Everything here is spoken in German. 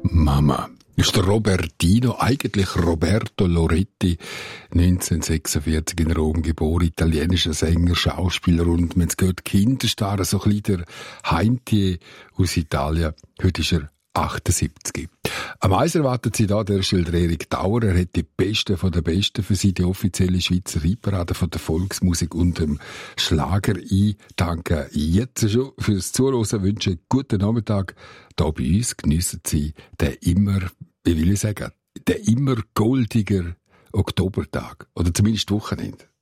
Mama. Ist der Robertino, eigentlich Roberto Loretti, 1946 in Rom geboren, italienischer Sänger, Schauspieler und, wenn es gehört, Kinderstar, so ein bisschen der Heintier aus Italien. Heute ist er 78. Am Eis erwartet sie da der Erik Dauer. Er hat die Besten von den Besten für sie, die offizielle Schweizer Hitparade von der Volksmusik und dem Schlager ein. Danke jetzt schon fürs Zuhören, wünsche einen guten Nachmittag. Da bei uns geniessen Sie den immer, wie will ich sagen, den immer goldiger Oktobertag. Oder zumindest Wochenende.